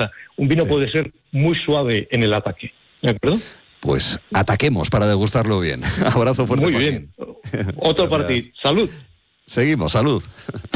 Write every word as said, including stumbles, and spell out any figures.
defensa. Un vino sí. puede ser muy suave en el ataque. ¿De acuerdo? Pues ataquemos para degustarlo bien. Abrazo fuerte. Muy bien. Otro partido. Salud. Seguimos, salud.